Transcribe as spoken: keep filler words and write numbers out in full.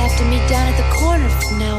have to meet down at the corner from now